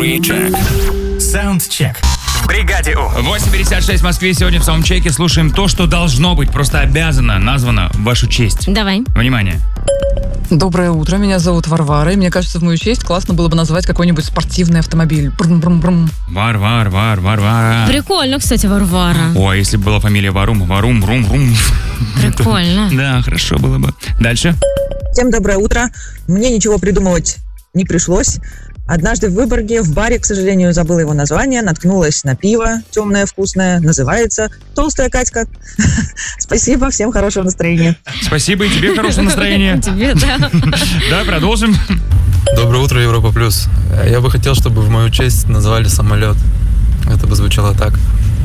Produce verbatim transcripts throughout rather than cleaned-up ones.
Pre-check. Soundcheck. В бригаде У. восемь пятьдесят шесть в Москве. Сегодня в саундчеке слушаем то, что должно быть, просто обязано, названо в вашу честь. Давай. Внимание. Доброе утро, меня зовут Варвара, и мне кажется, в мою честь классно было бы назвать какой-нибудь спортивный автомобиль. Брум-брум-брум. Вар-вар, вар, Варвара. Прикольно, кстати, Варвара. Ой, если бы была фамилия Варум, Варум, Врум, Врум. Прикольно. Да, хорошо было бы. Дальше. Всем доброе утро. Мне ничего придумывать не пришлось. Однажды в Выборге в баре, к сожалению, забыла его название, наткнулась на пиво темное, вкусное, называется «Толстая Катька». Спасибо, всем хорошего настроения. Спасибо, и тебе хорошего настроения. Тебе, да. Да, продолжим. Доброе утро, Европа Плюс. Я бы хотел, чтобы в мою честь назвали самолет. Это бы звучало так.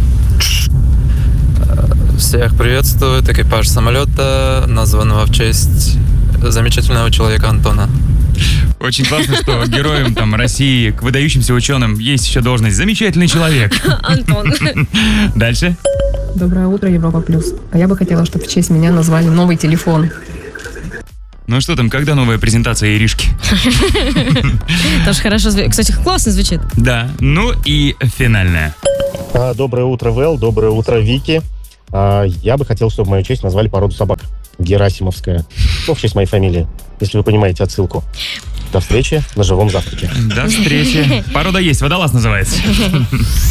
Всех приветствует экипаж самолета, названного в честь замечательного человека Антона. Очень классно, что героям там России, к выдающимся ученым есть еще должность «замечательный человек». Антон. Дальше. Доброе утро, Европа Плюс. А я бы хотела, чтобы в честь меня назвали новый телефон. Ну что там, когда новая презентация Иришки? Тоже хорошо звучит. Кстати, классно звучит. Да, ну и финальная. А, доброе утро, Вэл, доброе утро, Вики. А, я бы хотел, чтобы в мою честь назвали породу собак. Герасимовская. Ну, в честь моей фамилии, если вы понимаете отсылку. До встречи на живом завтраке. До встречи. Порода есть, водолаз называется.